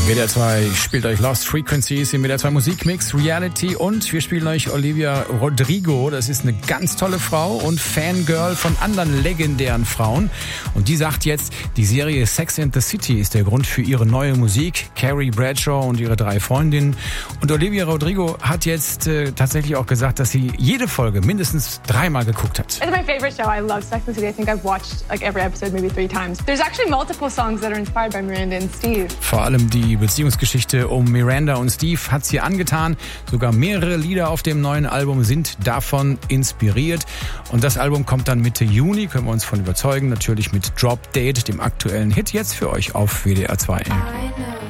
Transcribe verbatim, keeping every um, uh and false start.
W D R zwei spielt euch Lost Frequencies im W D R zwei Musikmix Reality und wir spielen euch Olivia Rodrigo. Das ist eine ganz tolle Frau und Fangirl von anderen legendären Frauen. Und die sagt jetzt, die Serie Sex and the City ist der Grund für ihre neue Musik. Carrie Bradshaw und ihre drei Freundinnen. Und Olivia Rodrigo hat jetzt äh, tatsächlich auch gesagt, dass sie jede Folge mindestens dreimal geguckt hat. It's my favorite show. I love Sex and the City. I think I've watched like every episode maybe three times. There's actually multiple songs that are inspired by Miranda and Steve. Vor allem die Beziehungsgeschichte um Miranda und Steve hat sie angetan. Sogar mehrere Lieder auf dem neuen Album sind davon inspiriert. Und das Album kommt dann Mitte Juni, können wir uns von überzeugen. Natürlich mit Drop Date, dem aktuellen Hit jetzt für euch auf W D R zwei.